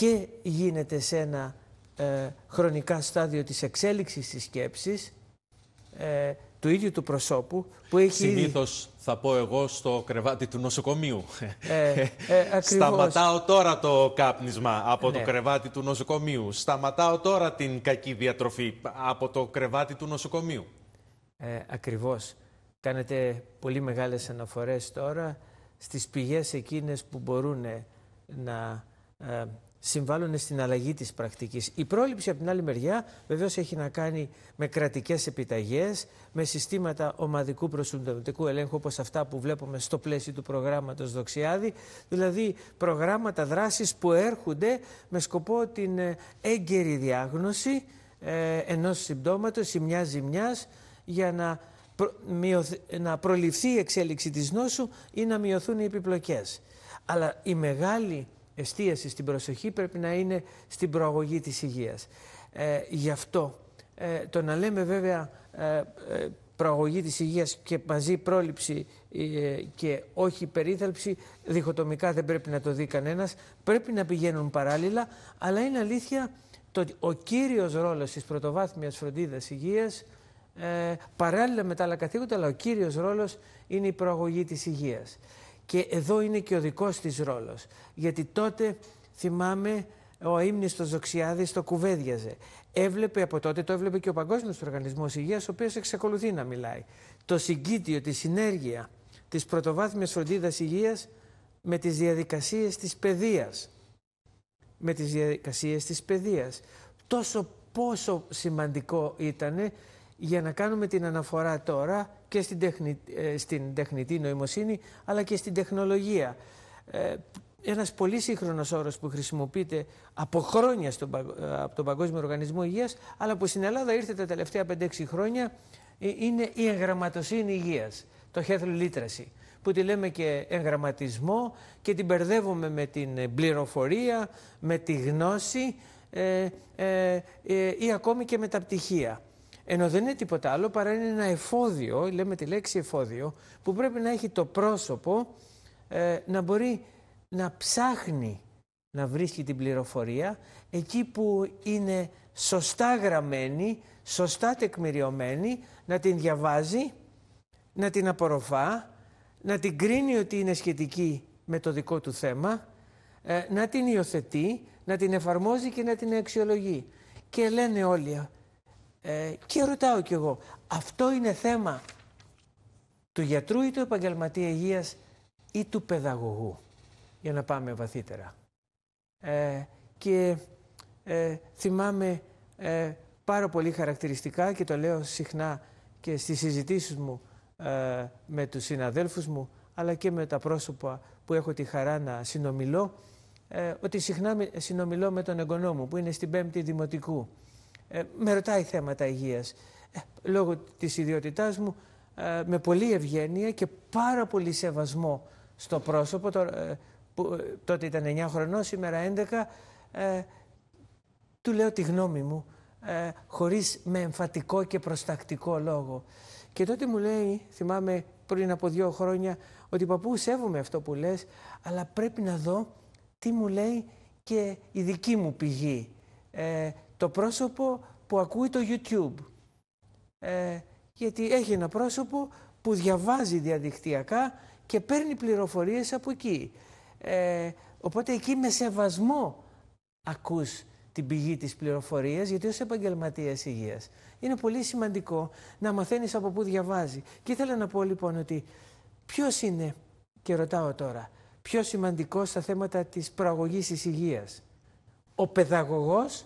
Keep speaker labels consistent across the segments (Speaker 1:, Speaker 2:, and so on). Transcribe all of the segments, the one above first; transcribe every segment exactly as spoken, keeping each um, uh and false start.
Speaker 1: και γίνεται σε ένα ε, χρονικά στάδιο της εξέλιξης της σκέψης, ε, του ίδιου του προσώπου που έχει
Speaker 2: Συνήθως
Speaker 1: ήδη...
Speaker 2: θα πω εγώ στο κρεβάτι του νοσοκομείου.
Speaker 1: Ε, ε,
Speaker 2: Σταματάω τώρα το κάπνισμα από
Speaker 1: ναι.
Speaker 2: το κρεβάτι του νοσοκομείου. Σταματάω τώρα την κακή διατροφή από το κρεβάτι του νοσοκομείου.
Speaker 1: Ε, ακριβώς. Κάνετε πολύ μεγάλες αναφορές τώρα στις πηγές εκείνες που μπορούν να ε, συμβάλλουν στην αλλαγή της πρακτικής. Η πρόληψη από την άλλη μεριά βεβαίως έχει να κάνει με κρατικές επιταγές, με συστήματα ομαδικού προσυντομητικού ελέγχου όπως αυτά που βλέπουμε στο πλαίσιο του προγράμματος Δοξιάδη, δηλαδή προγράμματα δράσης που έρχονται με σκοπό την έγκαιρη διάγνωση ε, ενός συμπτώματος ή μιας ζημιάς για να, προ, μειωθ, να προληφθεί η εξέλιξη της νόσου ή να μειωθούν οι επιπλοκές. Αλλά η μεγάλη εστίαση στην προσοχή πρέπει να είναι στην προαγωγή της υγείας. Ε, γι' αυτό ε, το να λέμε βέβαια ε, ε, προαγωγή της υγείας και μαζί πρόληψη ε, και όχι περίθαλψη, διχοτομικά δεν πρέπει να το δει κανένας, πρέπει να πηγαίνουν παράλληλα, αλλά είναι αλήθεια το ότι ο κύριος ρόλος της πρωτοβάθμιας φροντίδας υγείας, ε, παράλληλα με τα άλλα καθήκοντα, αλλά ο κύριος ρόλος είναι η προαγωγή της υγείας. Και εδώ είναι και ο δικός της ρόλος. Γιατί τότε, θυμάμαι, ο αείμνηστος Δοξιάδης το κουβέντιαζε. Έβλεπε από τότε, το έβλεπε και ο Παγκόσμιος Οργανισμός Υγείας, ο οποίος εξακολουθεί να μιλάει. Το συγκίτιο, τη συνέργεια της πρωτοβάθμιας φροντίδας υγείας με τις διαδικασίες της παιδείας. Με τις διαδικασίες της παιδείας. Τόσο πόσο σημαντικό ήτανε για να κάνουμε την αναφορά τώρα και στην, τεχνη, ε, στην τεχνητή νοημοσύνη, αλλά και στην τεχνολογία. Ε, ένας πολύ σύγχρονος όρος που χρησιμοποιείται από χρόνια στον, από τον Παγκόσμιο Οργανισμό Υγείας, αλλά που στην Ελλάδα ήρθε τα τελευταία πέντε έξι χρόνια, ε, είναι η εγγραμματοσύνη υγείας, το health literacy, που τη λέμε και εγγραμματισμό και την μπερδεύουμε με την πληροφορία, με τη γνώση ε, ε, ε, ή ακόμη και με τα πτυχία. Ενώ δεν είναι τίποτα άλλο παρά είναι ένα εφόδιο, λέμε τη λέξη εφόδιο, που πρέπει να έχει το πρόσωπο ε, να μπορεί να ψάχνει να βρίσκει την πληροφορία εκεί που είναι σωστά γραμμένη, σωστά τεκμηριωμένη, να την διαβάζει, να την απορροφά, να την κρίνει ότι είναι σχετική με το δικό του θέμα, ε, να την υιοθετεί, να την εφαρμόζει και να την αξιολογεί. Και λένε όλοι, Ε, και ρωτάω κι εγώ, αυτό είναι θέμα του γιατρού ή του επαγγελματία υγείας ή του παιδαγωγού, για να πάμε βαθύτερα. Ε, και ε, θυμάμαι ε, πάρα πολύ χαρακτηριστικά, και το λέω συχνά και στις συζητήσεις μου ε, με τους συναδέλφους μου, αλλά και με τα πρόσωπα που έχω τη χαρά να συνομιλώ, ε, ότι συχνά συνομιλώ με τον εγγονό μου που είναι στην πέμπτη δημοτικού. Ε, με ρωτάει θέματα υγείας. Ε, λόγω της ιδιότητάς μου, ε, με πολλή ευγένεια και πάρα πολύ σεβασμό στο πρόσωπο, το, ε, που ε, τότε ήταν εννιά χρονών, σήμερα έντεκα, ε, του λέω τη γνώμη μου, ε, χωρίς με εμφατικό και προστακτικό λόγο. Και τότε μου λέει, θυμάμαι πριν από δύο χρόνια, ότι παππού, σέβομαι αυτό που λες, αλλά πρέπει να δω τι μου λέει και η δική μου πηγή. Ε, το πρόσωπο που ακούει το YouTube. Ε, γιατί έχει ένα πρόσωπο που διαβάζει διαδικτυακά και παίρνει πληροφορίες από εκεί. Ε, οπότε εκεί με σεβασμό ακούς την πηγή της πληροφορίας, γιατί ως επαγγελματίας υγείας είναι πολύ σημαντικό να μαθαίνεις από πού διαβάζει. Και ήθελα να πω λοιπόν ότι ποιος είναι, και ρωτάω τώρα, πιο σημαντικός στα θέματα της προαγωγής της υγείας, ο παιδαγωγός,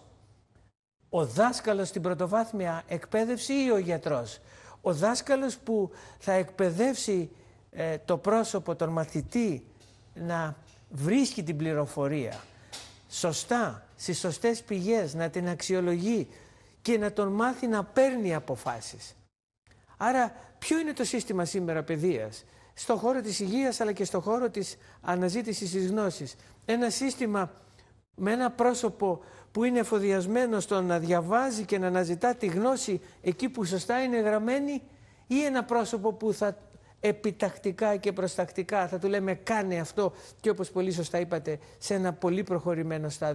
Speaker 1: ο δάσκαλος στην πρωτοβάθμια εκπαίδευση ή ο γιατρός? Ο δάσκαλος που θα εκπαιδεύσει ε, το πρόσωπο, τον μαθητή, να βρίσκει την πληροφορία σωστά, στις σωστές πηγές, να την αξιολογεί και να τον μάθει να παίρνει αποφάσεις. Άρα ποιο είναι το σύστημα σήμερα παιδείας? Στον χώρο της υγείας αλλά και στον χώρο της αναζήτησης της γνώσης. Ένα σύστημα με ένα πρόσωπο που είναι εφοδιασμένο στο να διαβάζει και να αναζητά τη γνώση εκεί που σωστά είναι γραμμένη, ή ένα πρόσωπο που θα επιτακτικά και προστακτικά θα του λέμε κάνε αυτό, και όπως πολύ σωστά είπατε, σε ένα πολύ προχωρημένο στάδιο.